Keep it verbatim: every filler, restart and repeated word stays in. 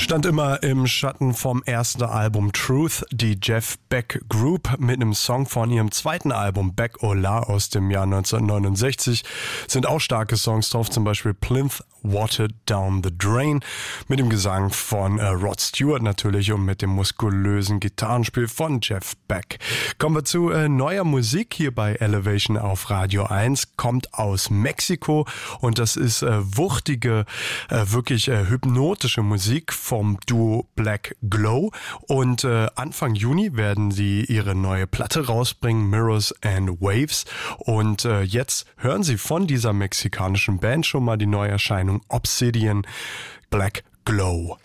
Stand immer im Schatten vom ersten Album Truth, die Jeff Beck Group mit einem Song von ihrem zweiten Album Back Ola aus dem Jahr neunzehnhundertneunundsechzig sind auch starke Songs drauf, zum Beispiel Plinth Water Down the Drain mit dem Gesang von äh, Rod Stewart natürlich und mit dem muskulösen Gitarrenspiel von Jeff Beck. Kommen wir zu äh, neuer Musik hier bei Elevation auf Radio eins, kommt aus Mexiko und das ist äh, wuchtige, äh, wirklich äh, hypnotische Musik vom Duo Black Glow und äh, Anfang Juni werden sie ihre neue Platte rausbringen, Mirrors and Waves, und äh, jetzt hören Sie von dieser mexikanischen Band schon mal die Neuerscheinung Obsidian Black Glow.